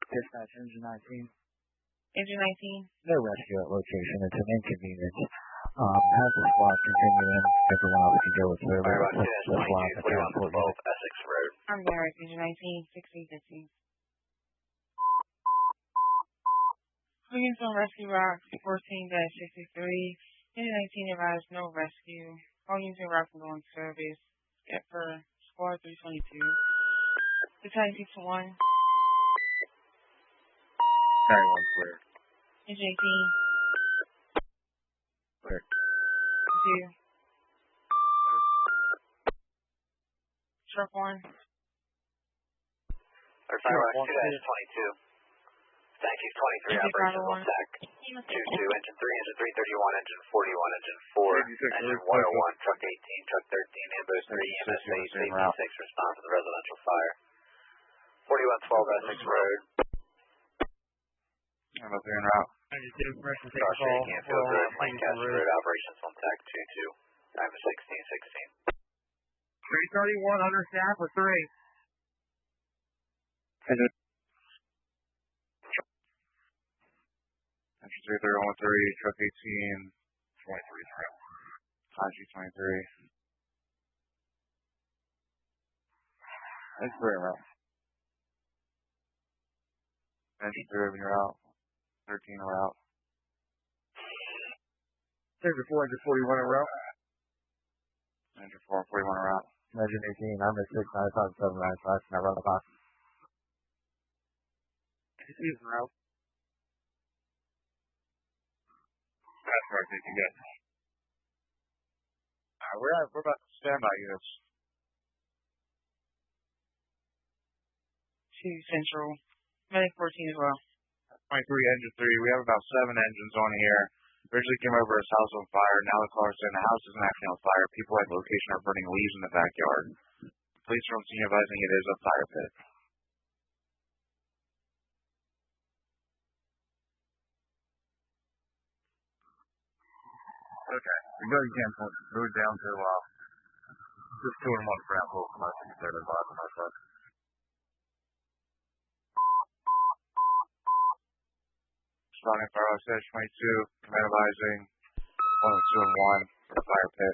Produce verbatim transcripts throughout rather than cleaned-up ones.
Dispatch engine nineteen. Engine nineteen. No rescue at location. It's an inconvenience. Um, have the squad continue in. Everyone else can go with service. Alright, The, the squad at transport unit. Essex Road. I'm there, Engine nineteen, sixteen fifteen. Units on rescue route fourteen sixty-three. Engine nineteen advised no rescue. All units en route can go in service. Get for squad three twenty-two. Battalion six one. Battalion one clear. Engine eighteen. Clear. Two. Truck one. Or five two twenty-two. Thank you, twenty-three operations on deck. two two, engine three, engine three thirty-one, engine forty-one, engine four, engine one oh one, truck eighteen, truck thirteen, ambulance three, E M S eight, safety six, respond to the residential fire. forty-one twelve Essex Road. I'm up here en route. Star Street, Canfield Road, Lancaster Road, operations on deck two two. Time is sixteen sixteen. three thirty-one, understaff for three. Engine. Engine three thirty-one three, truck eighteen, twenty-three en route. I G twenty-three. Engine three en route. Engine three en route. thirteen en route. Engine four, engine forty-one en route. Engine four, forty-one en route. Engine eighteen, I'm at six nine five seven nine five. Can I run the box? He's en route. That's where I think you get. Uh, we're, at, we're about to stand by units. Two Central. Medic fourteen as well. twenty-three, engine three. We have about seven engines on here. Originally came over his house on fire. Now the car's saying the house isn't actually on fire. People at location are burning leaves in the backyard. Police from scene advising it is a fire pit. Okay. We go again. Move down to uh, just two and one ground level commercial instead of uh, commercial. Responding fire officer twenty-two, command advising one with two and one for the fire pit.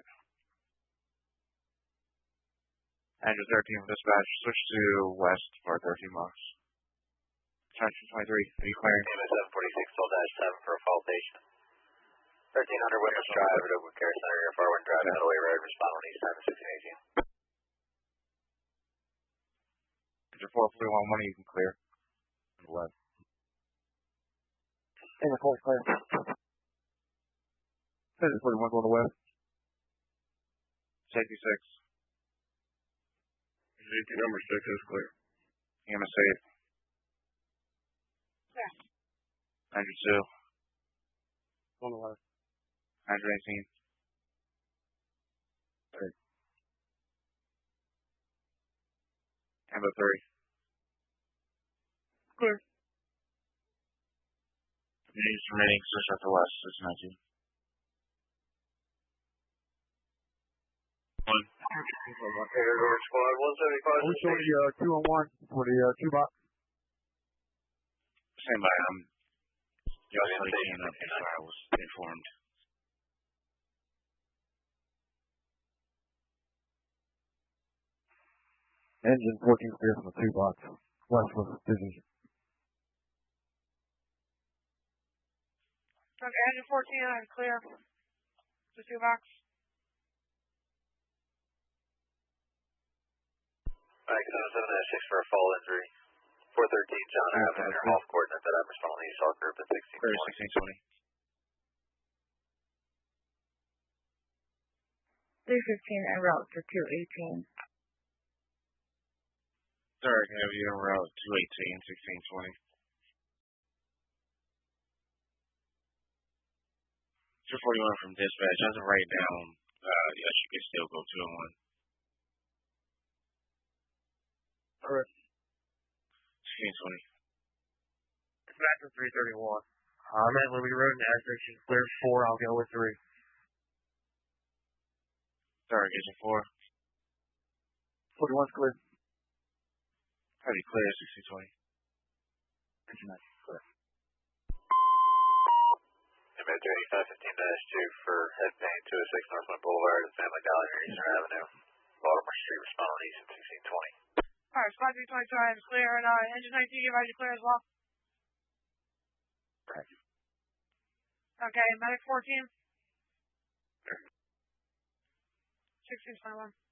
Engine thirteen from dispatch, switch to west for thirteen miles. Attention twenty-three, are you clearing? Name is seven forty-six twelve dash seven for a fault station. thirteen hundred Witness Drive at Oakwood Care Center, your Farwin Drive, Middleway Road, respond on east time sixteen eighteen. Engine four forty-one, one you can clear. West. Engine four clear. Engine forty-one going to west. Safety six. Safety number six is clear. E M S eight. Yeah. Engine two. On the left. Engine eighteen. Right. Ambo three. Clear. Units remaining switch out to west, six nineteen. One. Air Squad one seventy-five. Are we showing the uh, two on one for the uh, two box? Stand by. Um, y'all said again up before I was informed. Engine fourteen clear from the two box. West was busy. Okay, engine fourteen I'm clear. The two box. Alright, seven seven six for a fall injury. four thirteen John Avenue, your off coordinate that I'm responding to Saw Group at sixteen twenty. sixteen twenty. three fifteen en route to two eighteen. Sorry, can I have you en route two eighteen, sixteen twenty. two forty-one from dispatch. As of right now, uh, yes, you can still go two and one. Alright. sixteen twenty. Dispatch of three thirty-one. I'm at Liberty Road, gas station. Clear four, I'll go with three. Sorry, engine four. forty-one's clear. How do you clear sixteen twenty? Engine nine, clear. Ambassador eighty-five fifteen dash two for head pain two oh six Northland Boulevard at Family Dollar near Eastern Avenue. Baltimore Street, respond on Eastern sixteen twenty. Alright, squad three twenty-two, I am clear, and uh, engine nineteen, get ready to clear as well. Correct. Okay, medic fourteen. sixteen twenty-one.